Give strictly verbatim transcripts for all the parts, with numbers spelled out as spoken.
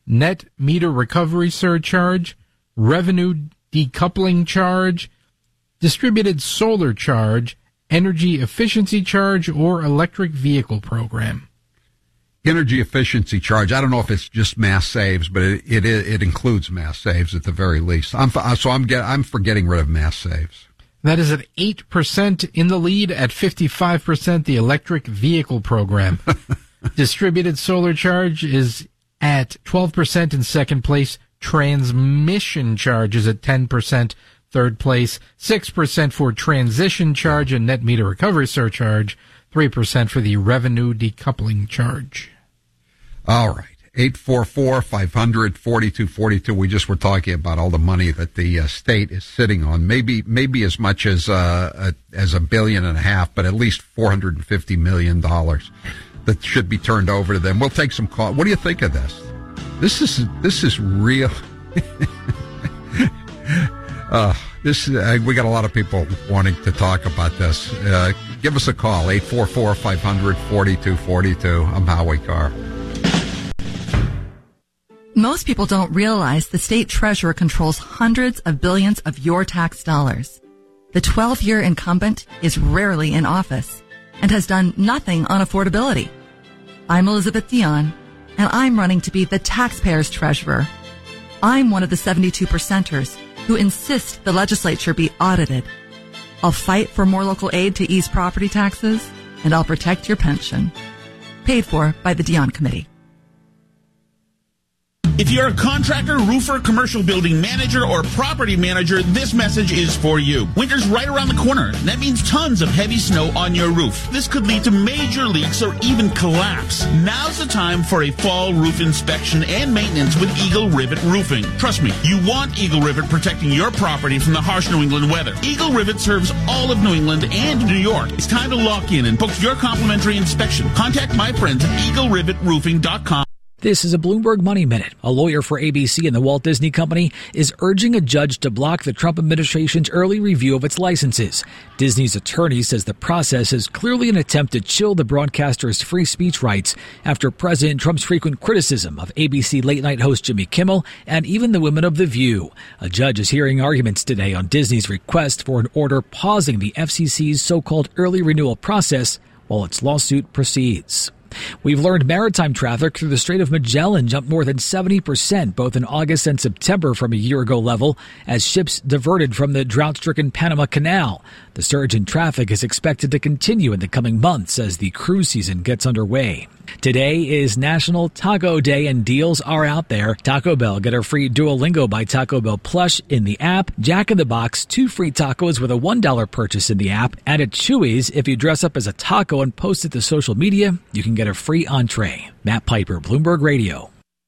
net meter recovery surcharge, revenue decoupling charge, distributed solar charge, energy efficiency charge, or electric vehicle program. Energy efficiency charge. I don't know if it's just Mass Saves, but it it, it includes Mass Saves at the very least. I'm so I'm get I'm for getting rid of Mass Saves. That is at eight percent in the lead. At fifty-five percent, the electric vehicle program. Distributed solar charge is at twelve percent in second place. Transmission charge is at ten percent. Third place, six percent for transition charge and net meter recovery surcharge, three percent for the revenue decoupling charge. All right. eight four four, five hundred, forty-two forty-two. We just were talking about all the money that the uh, state is sitting on. Maybe maybe as much as uh, a, as a billion and a half, but at least four hundred fifty million dollars that should be turned over to them. We'll take some call. What do you think of this? This is this is real. Uh, this uh, we got a lot of people wanting to talk about this. Uh, give us a call, eight four four, five hundred, forty-two forty-two. I'm Howie Carr. Most people don't realize the state treasurer controls hundreds of billions of your tax dollars. The twelve-year incumbent is rarely in office and has done nothing on affordability. I'm Elizabeth Dion, and I'm running to be the taxpayer's treasurer. I'm one of the seventy-two percenters who insist the legislature be audited. I'll fight for more local aid to ease property taxes, and I'll protect your pension. Paid for by the Dion Committee. If you're a contractor, roofer, commercial building manager, or property manager, this message is for you. Winter's right around the corner. That means tons of heavy snow on your roof. This could lead to major leaks or even collapse. Now's the time for a fall roof inspection and maintenance with Eagle Rivet Roofing. Trust me, you want Eagle Rivet protecting your property from the harsh New England weather. Eagle Rivet serves all of New England and New York. It's time to lock in and book your complimentary inspection. Contact my friends at eagle rivet roofing dot com. This is a Bloomberg Money Minute. A lawyer for A B C and the Walt Disney Company is urging a judge to block the Trump administration's early review of its licenses. Disney's attorney says the process is clearly an attempt to chill the broadcaster's free speech rights after President Trump's frequent criticism of A B C late-night host Jimmy Kimmel and even the women of The View. A judge is hearing arguments today on Disney's request for an order pausing the F C C's so-called early renewal process while its lawsuit proceeds. We've learned maritime traffic through the Strait of Magellan jumped more than seventy percent both in August and September from a year ago level as ships diverted from the drought-stricken Panama Canal. The surge in traffic is expected to continue in the coming months as the cruise season gets underway. Today is National Taco Day and deals are out there. Taco Bell, get a free Duolingo by Taco Bell plush in the app. Jack in the Box, two free tacos with a one dollar purchase in the app. And at Chuy's, if you dress up as a taco and post it to social media, you can get a free entree. Matt Piper, Bloomberg Radio.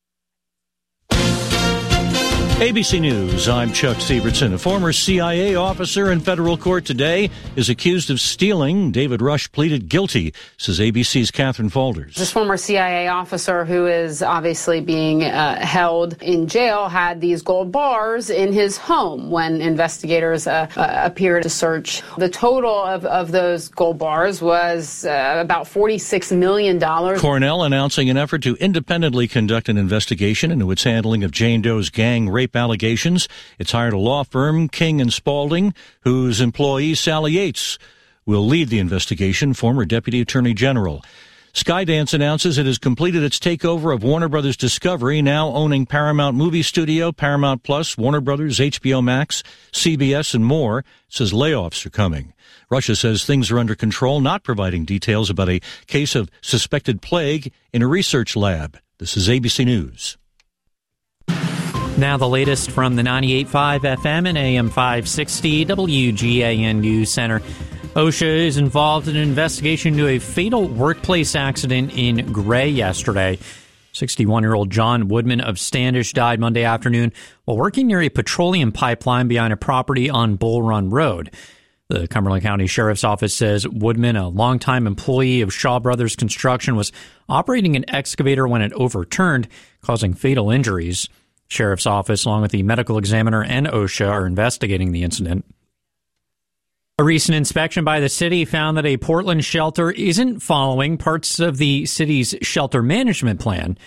A B C News, I'm Chuck Sievertson. A former C I A officer in federal court today is accused of stealing. David Rush pleaded guilty, says A B C's Catherine Faulders. This former C I A officer, who is obviously being uh, held in jail, had these gold bars in his home when investigators uh, uh, appeared to search. The total of, of those gold bars was uh, about forty-six million dollars. Cornell announcing an effort to independently conduct an investigation into its handling of Jane Doe's gang rape allegations. It's hired a law firm, King and Spalding, whose employee Sally Yates will lead the investigation, former Deputy Attorney General. Skydance announces it has completed its takeover of Warner Brothers Discovery, now owning Paramount Movie Studio, Paramount Plus, Warner Brothers, H B O Max, C B S, and more. It says layoffs are coming. Russia says things are under control, not providing details about a case of suspected plague in a research lab. This is A B C News. Now the latest from the ninety-eight point five F M and A M five sixty W G A N News Center. OSHA is involved in an investigation into a fatal workplace accident in Gray yesterday. sixty-one-year-old John Woodman of Standish died Monday afternoon while working near a petroleum pipeline behind a property on Bull Run Road. The Cumberland County Sheriff's Office says Woodman, a longtime employee of Shaw Brothers Construction, was operating an excavator when it overturned, causing fatal injuries. Sheriff's Office, along with the medical examiner and OSHA, are investigating the incident. A recent inspection by the city found that a Portland shelter isn't following parts of the city's shelter management plan.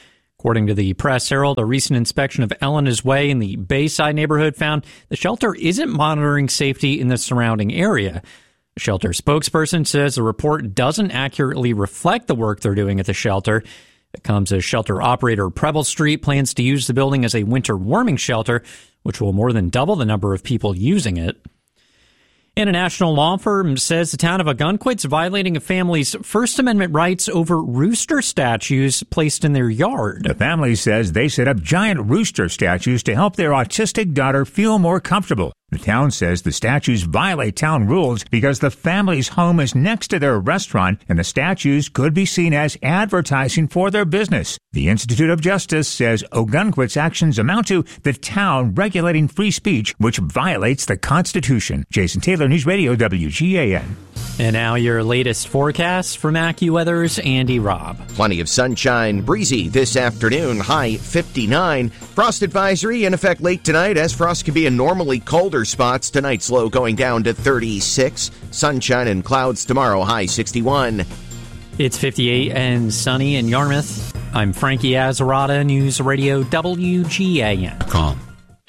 According to the Press Herald, a recent inspection of Elena's Way in the Bayside neighborhood found the shelter isn't monitoring safety in the surrounding area. A shelter spokesperson says the report doesn't accurately reflect the work they're doing at the shelter. It comes as shelter operator Preble Street plans to use the building as a winter warming shelter, which will more than double the number of people using it. And a national law firm says the town of Ogunquit's violating a family's First Amendment rights over rooster statues placed in their yard. The family says they set up giant rooster statues to help their autistic daughter feel more comfortable. The town says the statues violate town rules because the family's home is next to their restaurant and the statues could be seen as advertising for their business. The Institute of Justice says Ogunquit's actions amount to the town regulating free speech, which violates the Constitution. Jason Taylor, News Radio, W G A N. And now your latest forecast from AccuWeather's Andy Robb. Plenty of sunshine, breezy this afternoon, high fifty-nine. Frost advisory in effect late tonight, as frost can be in normally colder spots. Tonight's low going down to thirty-six. Sunshine and clouds tomorrow, high sixty-one. It's fifty-eight and sunny in Yarmouth. I'm Frankie Azarada, News Radio W G A N. Calm.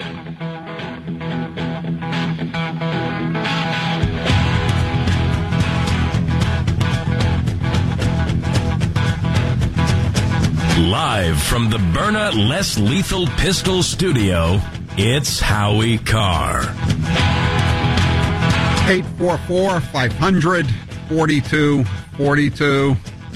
Live from the Byrna Less Lethal Pistol Studio, it's Howie Carr. eight four four, five hundred, forty-two forty-two.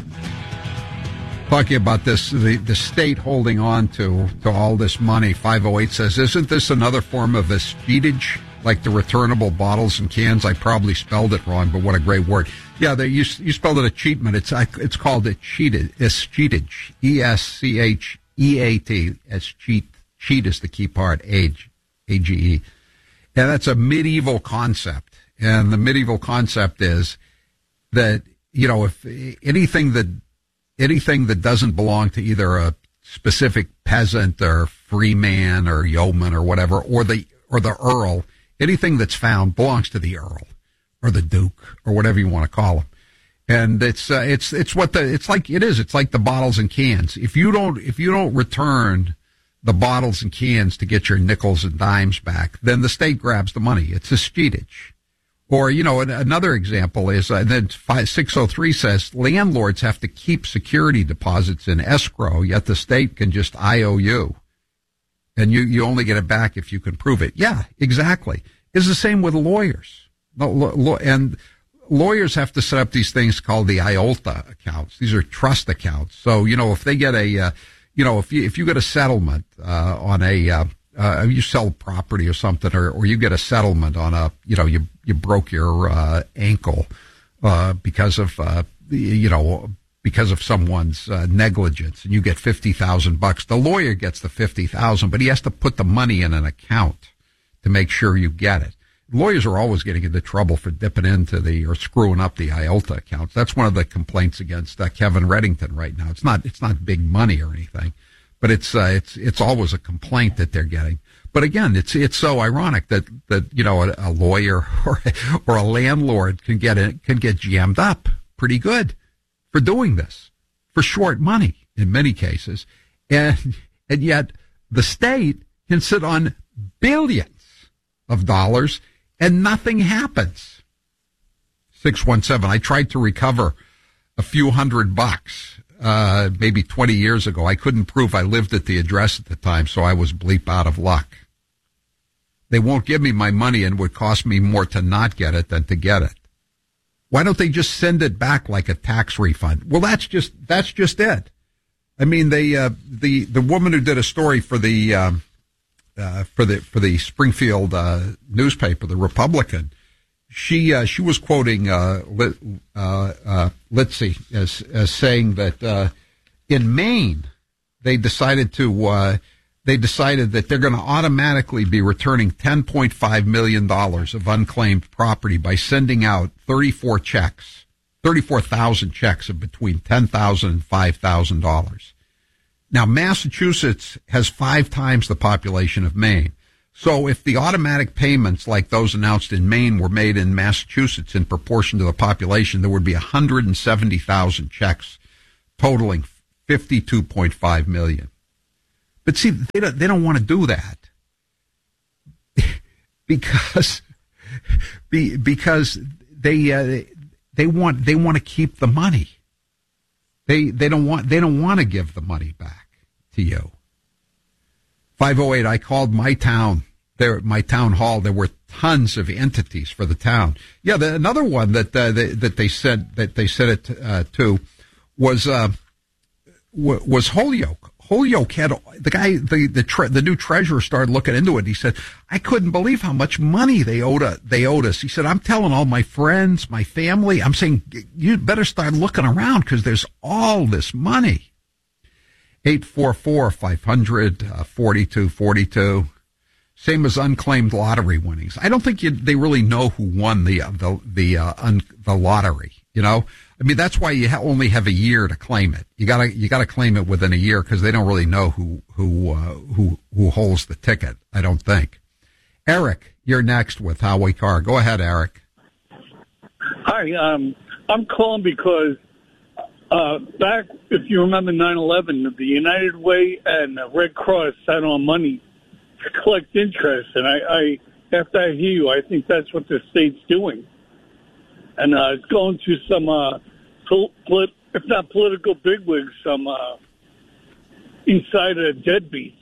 Talking about this, the, the state holding on to, to all this money. five oh eight says, isn't this another form of escheatage? Like the returnable bottles and cans? I probably spelled it wrong, but what a great word. Yeah, they, you, you spelled it a cheatment. It's it's called a cheated, escheatage. E S C H E A T. As cheat, cheat is the key part, age, A G E. And that's a medieval concept. And the medieval concept is that, you know, if anything that, anything that doesn't belong to either a specific peasant or freeman or yeoman or whatever, or the, or the earl, anything that's found belongs to the earl or the duke or whatever you want to call him. And it's, uh, it's, it's what the, it's like, it is, it's like the bottles and cans. If you don't, if you don't return the bottles and cans to get your nickels and dimes back, then the state grabs the money. It's a steatage. Or, you know, another example is, uh, then six oh three says landlords have to keep security deposits in escrow, yet the state can just I O U. And you, you only get it back if you can prove it. Yeah, exactly. It's the same with lawyers. And lawyers have to set up these things called the I O L T A accounts. These are trust accounts. So, you know, if they get a, uh, you know, if you, if you get a settlement, uh, on a, uh, uh, you sell property or something, or, or you get a settlement on a, you know, you, you broke your, uh, ankle, uh, because of, uh, you know, because of someone's uh, negligence, and you get fifty thousand bucks. The lawyer gets the fifty thousand, but he has to put the money in an account to make sure you get it. Lawyers are always getting into trouble for dipping into the, or screwing up the I O L T A accounts. That's one of the complaints against uh, Kevin Reddington right now. It's not, it's not big money or anything, but it's, uh, it's, it's always a complaint that they're getting. But again, it's, it's so ironic that, that, you know, a, a lawyer or, or a landlord can get it, can get jammed up pretty good for doing this, for short money in many cases. And, and yet the state can sit on billions of dollars and nothing happens. six one seven, I tried to recover a few hundred bucks, uh, maybe twenty years ago. I couldn't prove I lived at the address at the time, so I was bleep out of luck. They won't give me my money, and it would cost me more to not get it than to get it. Why don't they just send it back like a tax refund? Well, that's just, that's just it. I mean, they, uh, the, the woman who did a story for the, um, uh, for the, for the Springfield, uh, newspaper, the Republican, she, uh, she was quoting, uh, Lit, uh, uh, Litzy as, as saying that, uh, in Maine, they decided to, uh, they decided that they're going to automatically be returning ten point five million dollars of unclaimed property by sending out thirty-four checks, thirty-four thousand checks of between ten thousand dollars and five thousand dollars. Now, Massachusetts has five times the population of Maine. So if the automatic payments like those announced in Maine were made in Massachusetts in proportion to the population, there would be one hundred seventy thousand checks totaling fifty-two point five million dollars. But see, they don't, they don't want to do that because be, because they uh, they want they want to keep the money. They they don't want they don't want to give the money back to you. five oh eight. I called my town. There, my town hall. There were tons of entities for the town. Yeah, the, another one that uh, they, that they said that they said it uh, to was uh, w- was Holyoke. Holyoke had the guy, the the tre- the new treasurer started looking into it. He said, "I couldn't believe how much money they owed uh, they owed us." He said, "I'm telling all my friends, my family, I'm saying you better start looking around because there's all this money." eight four four, five hundred, forty-two forty-two. Same as unclaimed lottery winnings. I don't think you, they really know who won the uh, the the uh, un, the lottery. You know, I mean that's why you ha- only have a year to claim it. You gotta you gotta claim it within a year because they don't really know who who uh, who who holds the ticket. I don't think. Eric, you're next with Howie Carr. Go ahead, Eric. Hi, um, I'm calling because uh, back, if you remember nine eleven, the United Way and the Red Cross sat on money to collect interest, and I, I after I hear you, I think that's what the state's doing. And uh, it's going to some, uh, polit- if not political bigwigs, some uh, insider deadbeats.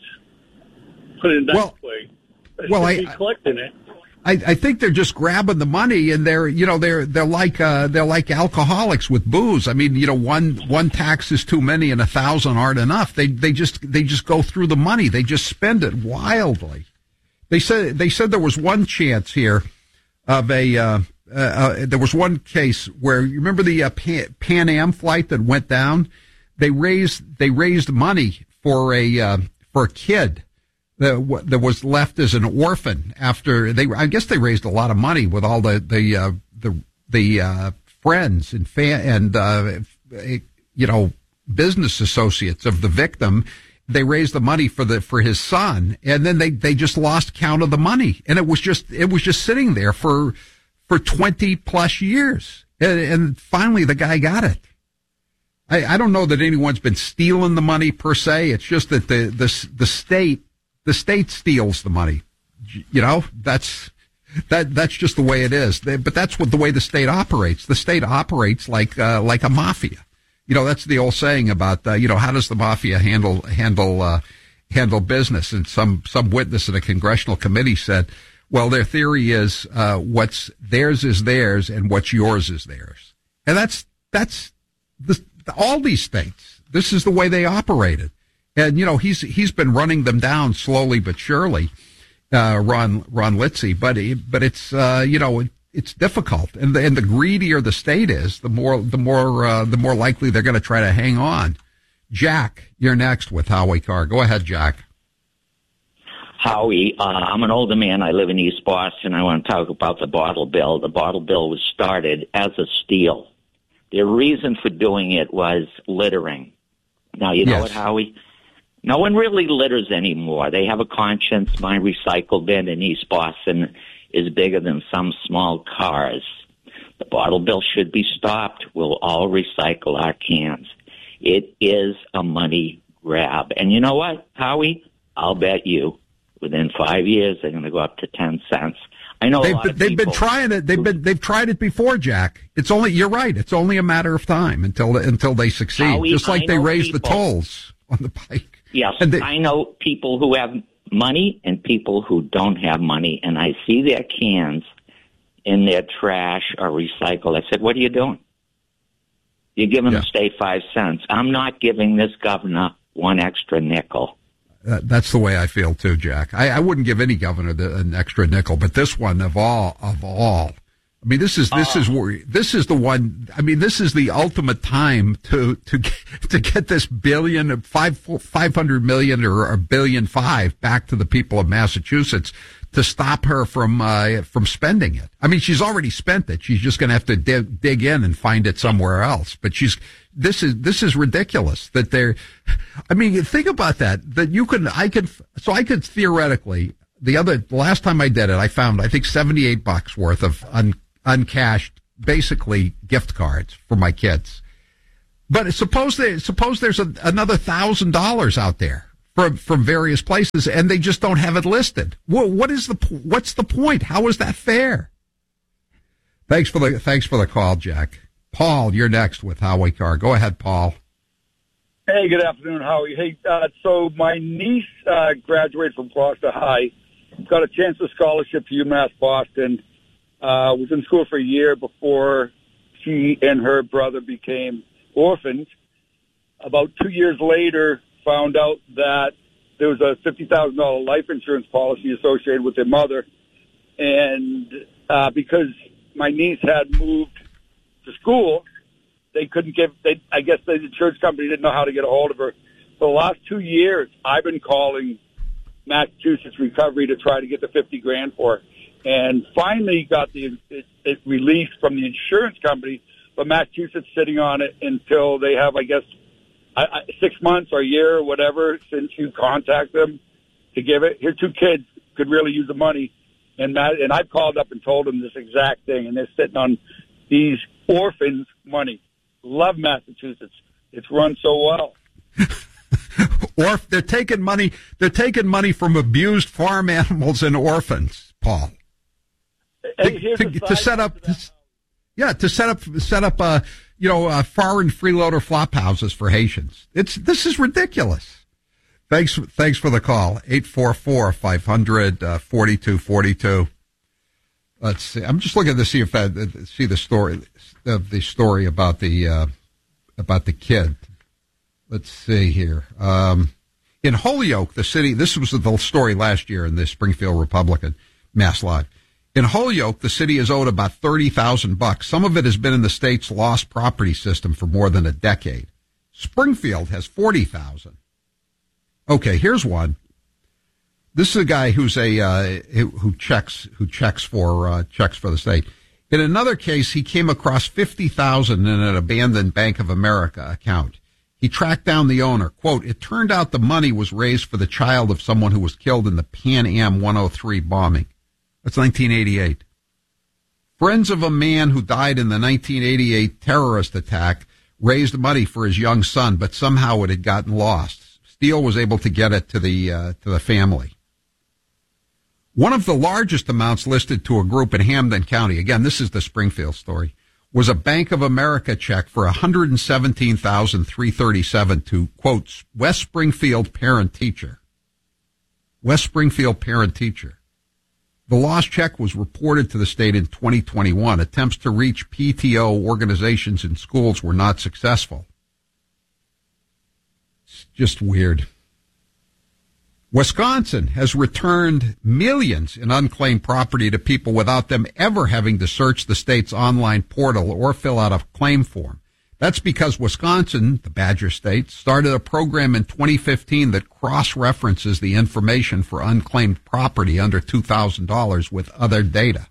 Put it that well, way. They well, should I, be collecting it. I, I think they're just grabbing the money, and they're, you know, they're they're like uh, they're like alcoholics with booze. I mean, you know, one one tax is too many, and a thousand aren't enough. They they just they just go through the money. They just spend it wildly. They said they said there was one chance here of a. Uh, Uh, uh, there was one case where you remember the uh, Pan, Pan Am flight that went down. They raised they raised money for a uh, for a kid that, w- that was left as an orphan after they. I guess they raised a lot of money with all the the uh, the the uh, friends and fan and uh, you know business associates of the victim. They raised the money for the for his son, and then they they just lost count of the money, and it was just it was just sitting there for. for twenty plus years. And, and finally the guy got it. I, I don't know that anyone's been stealing the money per se. It's just that the, the, the state, the state steals the money. You know, that's, that, that's just the way it is. They, but that's what the way the state operates. The state operates like, uh, like a mafia. You know, that's the old saying about, uh, you know, how does the mafia handle, handle, uh, handle business? And some, some witness in a congressional committee said, well, their theory is uh, what's theirs is theirs, and what's yours is theirs, and that's that's the, all these states. This is the way they operated, and you know he's he's been running them down slowly but surely, uh, Ron Ron Litzy. But but it's uh, you know it, it's difficult, and the, and the greedier the state is, the more the more uh, the more likely they're going to try to hang on. Jack, you're next with Howie Carr. Go ahead, Jack. Howie, uh, I'm an older man. I live in East Boston. I want to talk about the bottle bill. The bottle bill was started as a steal. The reason for doing it was littering. Now, you know yes. what, Howie? No one really litters anymore. They have a conscience. My recycle bin in East Boston is bigger than some small cars. The bottle bill should be stopped. We'll all recycle our cans. It is a money grab. And you know what, Howie? I'll bet you. Within five years, they're going to go up to ten cents. I know they've, a lot of they've people, been trying it. They've been they've tried it before, Jack. It's only you're right. It's only a matter of time until until they succeed. Howie, Just like I they raised people, the tolls on the bike. Yes, and they, I know people who have money and people who don't have money, and I see their cans in their trash or recycled. I said, "What are you doing? You're giving yeah. the state five cents. I'm not giving this governor one extra nickel." Uh, that's the way I feel too, Jack. I, I wouldn't give any governor the, an extra nickel, but this one of all, of all, I mean, this is this uh, is where this is the one. I mean, this is the ultimate time to to get, to get this billion, five five hundred million or a billion five back to the people of Massachusetts to stop her from uh, from spending it. I mean, she's already spent it. She's just going to have to dig, dig in and find it somewhere else. But she's this is this is ridiculous that they're. I mean, think about that. That you could, I could, so I could theoretically. The other the last time I did it, I found I think seventy-eight bucks worth of un, uncashed, basically gift cards for my kids. But suppose they suppose there's a, another thousand dollars out there. from from various places, and they just don't have it listed. Well, what is the what's the point? How is that fair? Thanks for the thanks for the call, Jack. Paul, you're next with Howie Carr. Go ahead, Paul. Hey, good afternoon, Howie. Hey, uh, so my niece uh, graduated from Gloucester High, got a chance of scholarship to UMass Boston. Uh, was in school for a year before she and her brother became orphans. About two years later, found out that there was a fifty thousand dollars life insurance policy associated with their mother. And uh, because my niece had moved to school, they couldn't give, they, I guess the insurance company didn't know how to get a hold of her. For the last two years, I've been calling Massachusetts Recovery to try to get the fifty grand for her. And finally got the it, it released from the insurance company, but Massachusetts sitting on it until they have, I guess, I, I, six months or a year or whatever since you contact them to give it. Her two kids could really use the money. And Matt, and I've called up and told them this exact thing, and they're sitting on these orphans' money. Love Massachusetts. It's run so well. Or if they're taking money, they're taking money from abused farm animals and orphans, Paul. Hey, to, to, to set up, to, yeah, to set up, set up, uh, you know, uh, foreign freeloader flop houses for Haitians. It's this is ridiculous. Thanks, thanks for the call. Eight four four five hundred forty two forty two. Let's see. I'm just looking to see if that see the story, the, the story about the uh, about the kid. Let's see here. Um, in Holyoke, the city. This was the story last year in the Springfield Republican Mass Live. In Holyoke, the city is owed about thirty thousand bucks. Some of it has been in the state's lost property system for more than a decade. Springfield has forty thousand. Okay, here's one. This is a guy who's a uh, who checks who checks for uh, checks for the state. In another case, he came across fifty thousand in an abandoned Bank of America account. He tracked down the owner. Quote, "It turned out the money was raised for the child of someone who was killed in the Pan Am one oh three bombing." That's nineteen eighty-eight. Friends of a man who died in the nineteen eighty-eight terrorist attack raised money for his young son, but somehow it had gotten lost. Steele was able to get it to the uh, to the family. One of the largest amounts listed to a group in Hampden County, again, this is the Springfield story, was a Bank of America check for one hundred seventeen thousand three hundred thirty-seven dollars to, quote, West Springfield parent teacher. West Springfield parent teacher. The lost check was reported to the state in twenty twenty-one. Attempts to reach P T O organizations and schools were not successful. It's just weird. Wisconsin has returned millions in unclaimed property to people without them ever having to search the state's online portal or fill out a claim form. That's because Wisconsin, the Badger State, started a program in twenty fifteen that cross-references the information for unclaimed property under two thousand dollars with other data.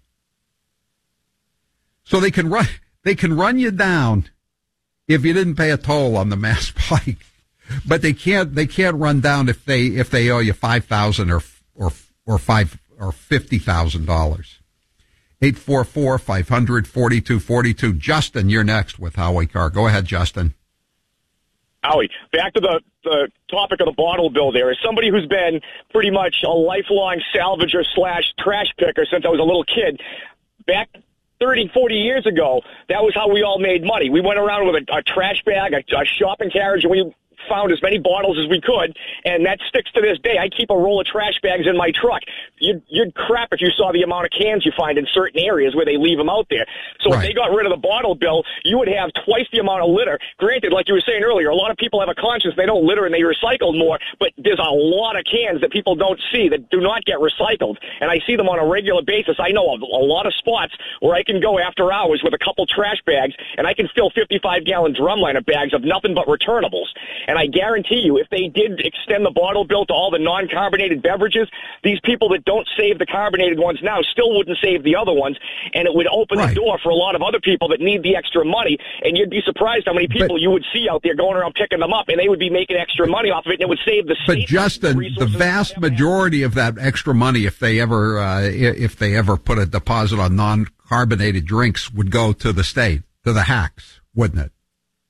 So they can run, they can run you down if you didn't pay a toll on the Mass Pike, but they can't, they can't run down if they, if they owe you five thousand or, or, or five, or fifty thousand dollars. eight four four five hundred forty-two forty-two. Justin, you're next with Howie Carr. Go ahead, Justin. Howie, back to the, the topic of the bottle bill there. As somebody who's been pretty much a lifelong salvager slash trash picker since I was a little kid, back thirty, forty years ago, that was how we all made money. We went around with a, a trash bag, a, a shopping carriage, and we found as many bottles as we could, and that sticks to this day. I keep a roll of trash bags in my truck. You'd, you'd crap if you saw the amount of cans you find in certain areas where they leave them out there. So right. If they got rid of the bottle bill, you would have twice the amount of litter. Granted, like you were saying earlier, a lot of people have a conscience. They don't litter and they recycle more, but there's a lot of cans that people don't see that do not get recycled, and I see them on a regular basis. I know of a lot of spots where I can go after hours with a couple trash bags, and I can fill fifty-five gallon drumliner bags of nothing but returnables. And I guarantee you, if they did extend the bottle bill to all the non-carbonated beverages, these people that don't save the carbonated ones now still wouldn't save the other ones, and it would open right. the door for a lot of other people that need the extra money, and you'd be surprised how many people but, you would see out there going around picking them up, and they would be making extra money off of it, and it would save the state. But Justin, the vast majority of that extra money, if they ever uh, if they ever put a deposit on non-carbonated drinks, would go to the state, to the hacks, wouldn't it?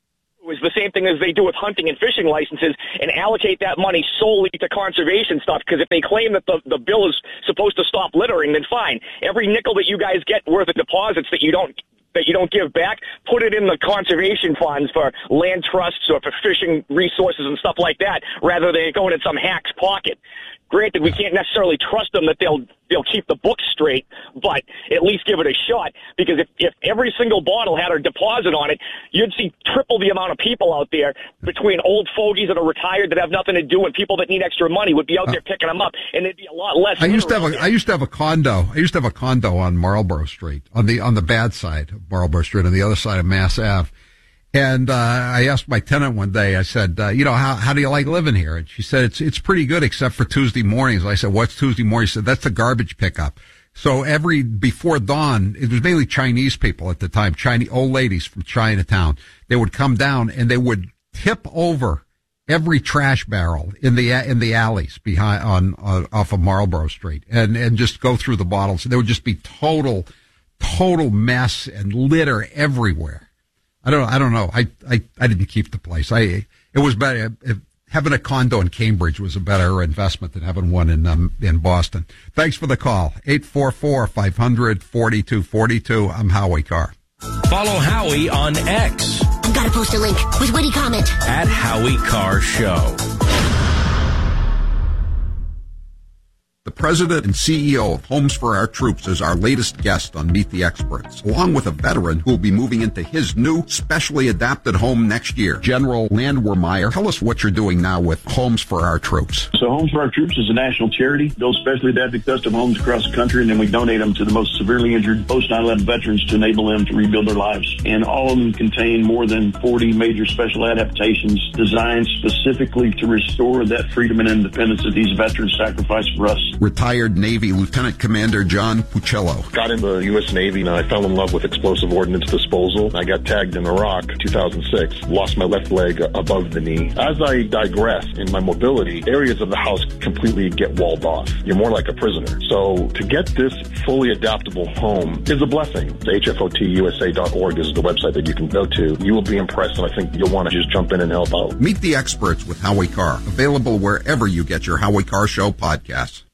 is the same thing as they do with hunting and fishing licenses and allocate that money solely to conservation stuff. Because if they claim that the, the bill is supposed to stop littering, then fine. Every nickel that you guys get worth of deposits that you don't that you don't give back, put it in the conservation funds for land trusts or for fishing resources and stuff like that, rather than going in some hack's pocket. Granted, we can't necessarily trust them that they'll they'll keep the books straight, but at least give it a shot. Because if, if every single bottle had a deposit on it, you'd see triple the amount of people out there between old fogies that are retired that have nothing to do and people that need extra money would be out there picking them up, and it'd be a lot less. I used to have a I used to have a condo. I used to have a condo on Marlborough Street, on the on the bad side of Marlborough Street, on the other side of Mass Ave. And uh, I asked my tenant one day, I said, uh, you know, how how do you like living here? And she said, it's it's pretty good except for Tuesday mornings. I said, what's Tuesday morning? She said, that's the garbage pickup. So every, before dawn, it was mainly Chinese people at the time, Chinese, old ladies from Chinatown. They would come down and they would tip over every trash barrel in the in the alleys behind, on, on off of Marlborough Street and, and just go through the bottles. There would just be total, total mess and litter everywhere. I don't. I don't know. I, I, I didn't keep the place. I. It was better. If having a condo in Cambridge was a better investment than having one in um, in Boston. Thanks for the call. eight four four, five hundred, forty-two forty-two. I'm Howie Carr. Follow Howie on X. I've got to post a link with witty comment at Howie Carr Show. The president and C E O of Homes for Our Troops is our latest guest on Meet the Experts, along with a veteran who will be moving into his new specially adapted home next year. General Landwehrmeyer, tell us what you're doing now with Homes for Our Troops. So Homes for Our Troops is a national charity, builds specially adapted custom homes across the country, and then we donate them to the most severely injured post nine eleven veterans to enable them to rebuild their lives. And all of them contain more than forty major special adaptations designed specifically to restore that freedom and independence that these veterans sacrificed for us. Retired Navy Lieutenant Commander John Puccello. Got in the U S Navy and I fell in love with explosive ordnance disposal. I got tagged in Iraq two thousand six, lost my left leg above the knee. As I digress in my mobility, areas of the house completely get walled off. You're more like a prisoner. So to get this fully adaptable home is a blessing. H F O T U S A dot org is the website that you can go to. You will be impressed, and I think you'll want to just jump in and help out. Meet the Experts with Howie Carr. Available wherever you get your Howie Carr Show podcasts.